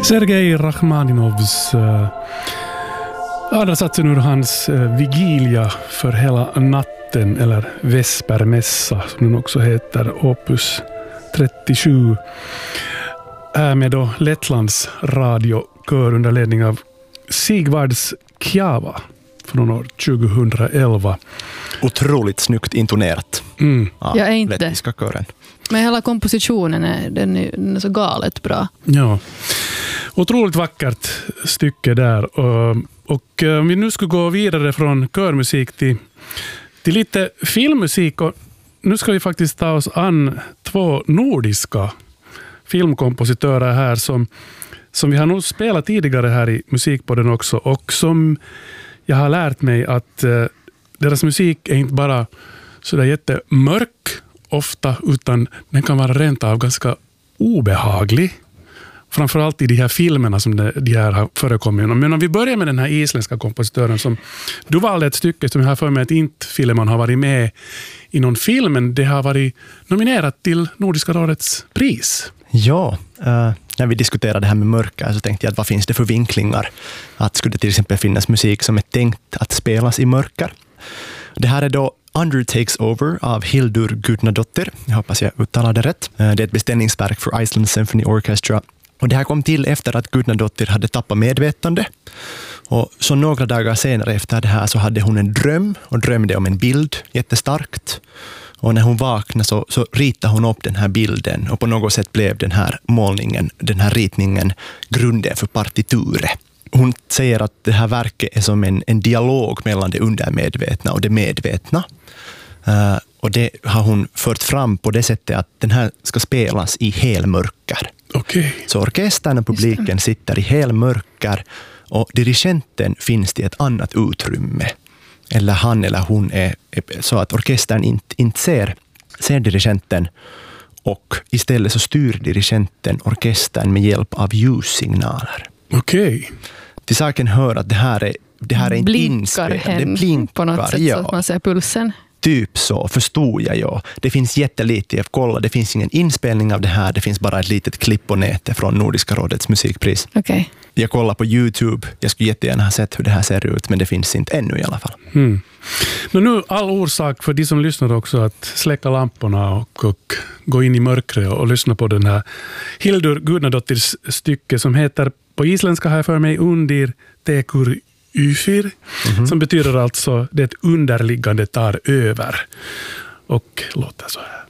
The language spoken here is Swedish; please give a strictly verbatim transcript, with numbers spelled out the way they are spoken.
Sergej Rachmaninovs uh, andra satsen ur hans uh, Vigilia för hela natten, eller Vespermässa som den också heter, opus trettiosju. Här med då Lettlands radiokör under ledning av Sigvards Kjava från år tjugoelva. Otroligt snyggt intonerat. Mm. Ja, jag är inte. lettiska kören. Men hela kompositionen är, den är, den är så galet bra. Ja, otroligt vackert stycke där. Och, och om vi nu ska gå vidare från körmusik till, till lite filmmusik. Och nu ska vi faktiskt ta oss an två nordiska filmkompositörer här som, som vi har nog spelat tidigare här i Musikpodden också. Och som jag har lärt mig att eh, deras musik är inte bara sådär jättemörk ofta, utan den kan vara rent av ganska obehaglig. Framförallt i de här filmerna som de, de här har förekommit. Men om vi börjar med den här isländska kompositören som du valde ett stycke som jag har för mig att inte filmen har varit med i någon film, men det har varit nominerat till Nordiska rådets pris. Ja, uh, när vi diskuterade det här med mörker så tänkte jag att vad finns det för vinklingar? Att skulle det till exempel finnas musik som är tänkt att spelas i mörker? Det här är då Under Takes Over av Hildur Gudnadottir. Jag hoppas jag uttalar det rätt. Det är ett beställningsverk för Iceland Symphony Orchestra. Och det här kom till efter att Gudnadottir hade tappat medvetande. Och så några dagar senare efter det här så hade hon en dröm och drömde om en bild jättestarkt. Och när hon vaknade så, så ritade hon upp den här bilden och på något sätt blev den här målningen, den här ritningen grunden för partituret. Hon säger att det här verket är som en, en dialog mellan det undermedvetna och det medvetna. Uh, och det har hon fört fram på det sättet att den här ska spelas i helmörker. Okay. Så orkestern och publiken sitter i helmörker och dirigenten finns i ett annat utrymme. Eller han eller hon är, är så att orkestern inte, inte ser, ser dirigenten, och istället så styr dirigenten orkestern med hjälp av ljussignaler. Okej. Okay. Till saken hör att det här är, det här är inte inspelat. Det blinkar på något sätt, ja, så att man ser pulsen. Typ så, förstod jag ja. Det finns jättelite, jag kollar, det finns ingen inspelning av det här, det finns bara ett litet klipp på nätet från Nordiska rådets musikpris. Okay. Jag kollar på YouTube, jag skulle jättegärna ha sett hur det här ser ut, men det finns inte ännu i alla fall. Mm. Men nu all orsak för de som lyssnar också att släcka lamporna och, och gå in i mörkret och, och lyssna på den här Hildur Gudnadottirs stycke som heter, på isländska här för mig, Undir tekur yfir, mm-hmm. som betyder alltså det underliggande tar över, och låter så här.